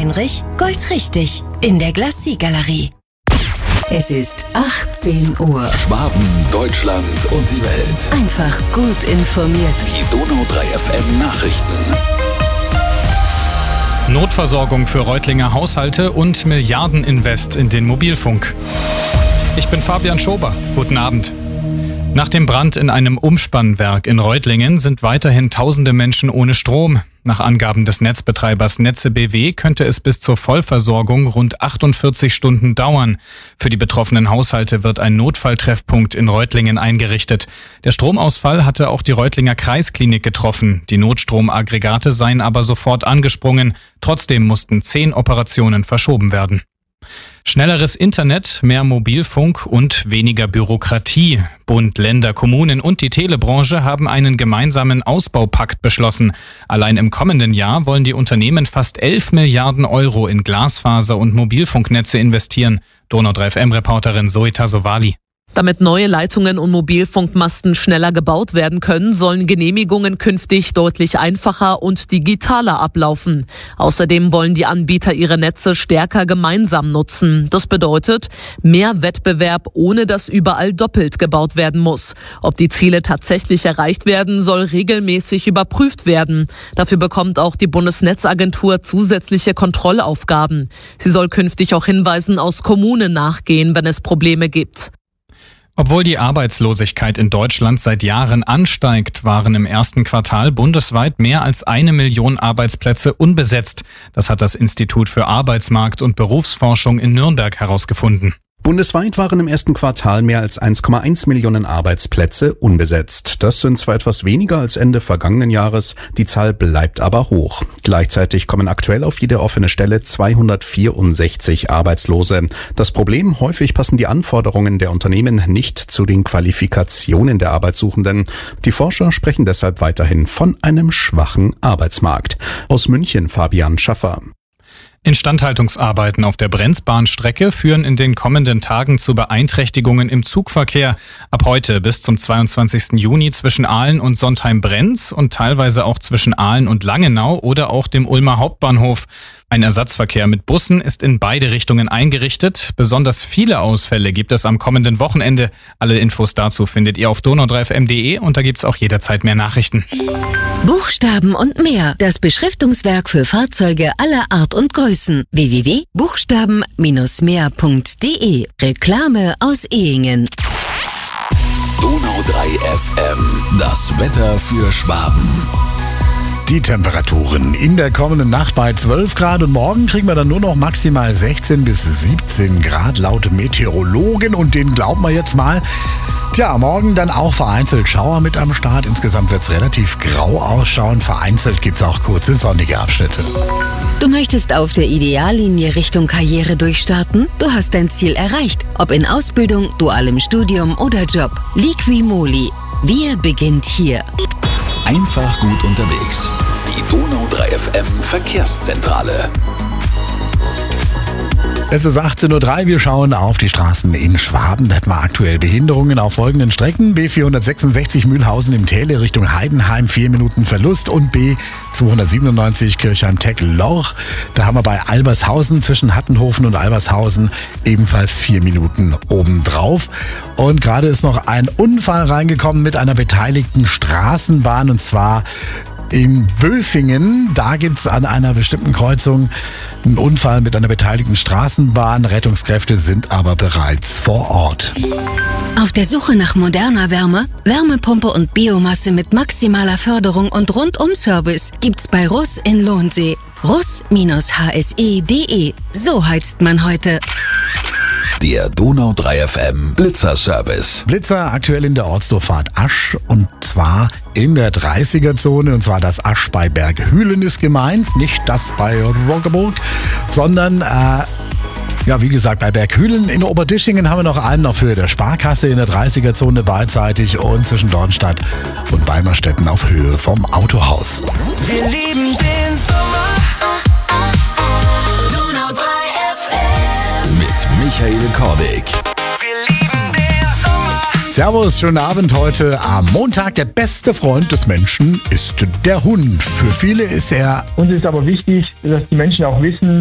Heinrich goldrichtig in der Glacis-Galerie. Es ist 18 Uhr. Schwaben, Deutschland und die Welt. Einfach gut informiert. Die Donau 3 FM Nachrichten. Notversorgung für Reutlinger Haushalte und Milliardeninvest in den Mobilfunk. Ich bin Fabian Schober. Guten Abend. Nach dem Brand in einem Umspannwerk in Reutlingen sind weiterhin tausende Menschen ohne Strom. Nach Angaben des Netzbetreibers Netze BW könnte es bis zur Vollversorgung rund 48 Stunden dauern. Für die betroffenen Haushalte wird ein Notfalltreffpunkt in Reutlingen eingerichtet. Der Stromausfall hatte auch die Reutlinger Kreisklinik getroffen. Die Notstromaggregate seien aber sofort angesprungen. Trotzdem mussten 10 Operationen verschoben werden. Schnelleres Internet, mehr Mobilfunk und weniger Bürokratie. Bund, Länder, Kommunen und die Telebranche haben einen gemeinsamen Ausbaupakt beschlossen. Allein im kommenden Jahr wollen die Unternehmen fast 11 Milliarden Euro in Glasfaser- und Mobilfunknetze investieren. Donau 3 FM-Reporterin Zoe Tasovali. Damit neue Leitungen und Mobilfunkmasten schneller gebaut werden können, sollen Genehmigungen künftig deutlich einfacher und digitaler ablaufen. Außerdem wollen die Anbieter ihre Netze stärker gemeinsam nutzen. Das bedeutet mehr Wettbewerb, ohne dass überall doppelt gebaut werden muss. Ob die Ziele tatsächlich erreicht werden, soll regelmäßig überprüft werden. Dafür bekommt auch die Bundesnetzagentur zusätzliche Kontrollaufgaben. Sie soll künftig auch Hinweisen aus Kommunen nachgehen, wenn es Probleme gibt. Obwohl die Arbeitslosigkeit in Deutschland seit Jahren ansteigt, waren im ersten Quartal bundesweit mehr als 1 Million Arbeitsplätze unbesetzt. Das hat das Institut für Arbeitsmarkt- und Berufsforschung in Nürnberg herausgefunden. Bundesweit waren im ersten Quartal mehr als 1,1 Millionen Arbeitsplätze unbesetzt. Das sind zwar etwas weniger als Ende vergangenen Jahres, die Zahl bleibt aber hoch. Gleichzeitig kommen aktuell auf jede offene Stelle 264 Arbeitslose. Das Problem: häufig passen die Anforderungen der Unternehmen nicht zu den Qualifikationen der Arbeitssuchenden. Die Forscher sprechen deshalb weiterhin von einem schwachen Arbeitsmarkt. Aus München Fabian Schaffer. Instandhaltungsarbeiten auf der Brenzbahnstrecke führen in den kommenden Tagen zu Beeinträchtigungen im Zugverkehr. Ab heute bis zum 22. Juni zwischen Aalen und Sontheim-Brenz und teilweise auch zwischen Aalen und Langenau oder auch dem Ulmer Hauptbahnhof. Ein Ersatzverkehr mit Bussen ist in beide Richtungen eingerichtet. Besonders viele Ausfälle gibt es am kommenden Wochenende. Alle Infos dazu findet ihr auf donau3fm.de und da gibt's auch jederzeit mehr Nachrichten. Buchstaben und mehr. Das Beschriftungswerk für Fahrzeuge aller Art und Größen. www.buchstaben-mehr.de. Reklame aus Ehingen. Donau 3 FM. Das Wetter für Schwaben. Die Temperaturen in der kommenden Nacht bei 12 Grad und morgen kriegen wir dann nur noch maximal 16 bis 17 Grad laut Meteorologen und denen glauben wir jetzt mal. Tja, morgen dann auch vereinzelt Schauer mit am Start. Insgesamt wird es relativ grau ausschauen. Vereinzelt gibt es auch kurze sonnige Abschnitte. Du möchtest auf der Ideallinie Richtung Karriere durchstarten? Du hast dein Ziel erreicht. Ob in Ausbildung, dualem Studium oder Job. Liqui-Moly. Wir beginnt hier. Einfach gut unterwegs. Die Donau 3 FM Verkehrszentrale. Es ist 18.03 Uhr, wir schauen auf die Straßen in Schwaben. Da hatten wir aktuell Behinderungen auf folgenden Strecken. B466 Mühlhausen im Täle Richtung Heidenheim, 4 Minuten Verlust. Und B297 Kirchheim-Teck-Lorch. Da haben wir bei Albershausen zwischen Hattenhofen und Albershausen ebenfalls 4 Minuten obendrauf. Und gerade ist noch ein Unfall reingekommen mit einer beteiligten Straßenbahn, und zwar in Böfingen. Da gibt es an einer bestimmten Kreuzung einen Unfall mit einer beteiligten Straßenbahn. Rettungskräfte sind aber bereits vor Ort. Auf der Suche nach moderner Wärme, Wärmepumpe und Biomasse mit maximaler Förderung und Rundum-Service gibt's bei Russ in Lohnsee. russ-hse.de. So heizt man heute. Der Donau 3 FM Blitzer-Service. Blitzer aktuell in der Ortsdurchfahrt Asch, und zwar in der 30er-Zone, und zwar das Asch bei Berghülen ist gemeint, nicht das bei Roggeburg, sondern wie gesagt, bei Berghülen in Oberdischingen haben wir noch einen auf Höhe der Sparkasse in der 30er-Zone beidseitig und zwischen Dornstadt und Beimerstetten auf Höhe vom Autohaus. Wir lieben den Sommer. Donau 3 FM. Mit Michael Kordig. Wir lieben den Sommer. Servus, schönen Abend heute am Montag. Der beste Freund des Menschen ist der Hund. Für viele ist er... Uns ist aber wichtig, dass die Menschen auch wissen,